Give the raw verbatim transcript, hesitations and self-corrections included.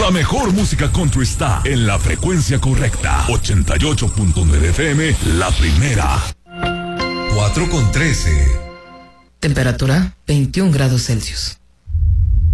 La mejor música country está en la frecuencia correcta. ochenta y ocho punto nueve F M, la primera. cuatro con trece. Temperatura veintiún grados Celsius.